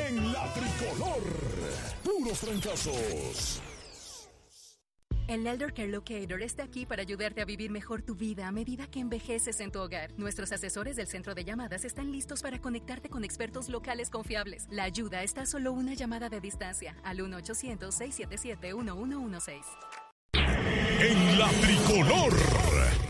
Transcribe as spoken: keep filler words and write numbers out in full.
en la Tricolor. Puros trancazos. El Elder Care Locator está aquí para ayudarte a vivir mejor tu vida a medida que envejeces en tu hogar. Nuestros asesores del centro de llamadas están listos para conectarte con expertos locales confiables. La ayuda está a solo una llamada de distancia al uno ochocientos, seiscientos setenta y siete, uno uno uno seis. En la Tricolor.